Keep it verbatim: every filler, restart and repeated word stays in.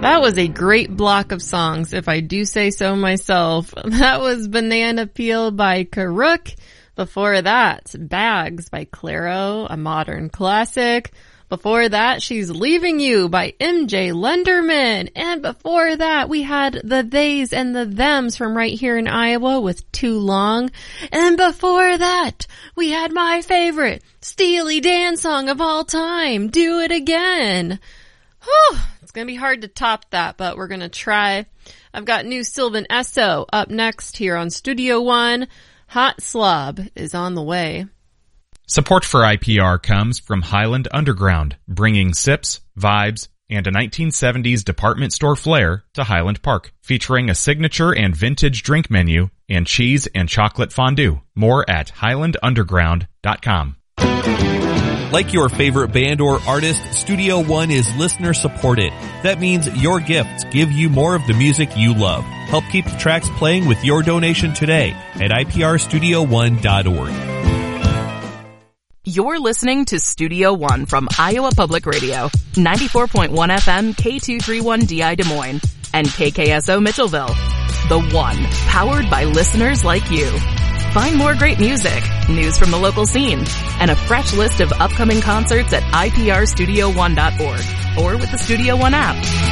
That was a great block of songs, if I do say so myself. That was Banana Peel by Karuk. Before that, Bags by Clairo, a modern classic. Before that, She's Leaving You by M J Lenderman. And before that, we had the Theys and the Thems from right here in Iowa with Too Long. And before that, we had my favorite Steely Dan song of all time, Do It Again. Whew. It's going to be hard to top that, but we're going to try. I've got new Sylvan Esso up next here on Studio One. Hot Slob is on the way. Support for I P R comes from Highland Underground, bringing sips, vibes, and a nineteen seventies department store flair to Highland Park, featuring a signature and vintage drink menu and cheese and chocolate fondue. More at highland underground dot com. Like your favorite band or artist, Studio One is listener supported. That means your gifts give you more of the music you love. Help keep the tracks playing with your donation today at I P R studio one dot org. You're listening to Studio One from Iowa Public Radio, ninety-four point one F M K two thirty-one D I Des Moines, and K K S O Mitchellville. The One, powered by listeners like you. Find more great music, news from the local scene, and a fresh list of upcoming concerts at I P R studio one dot org or with the Studio One app.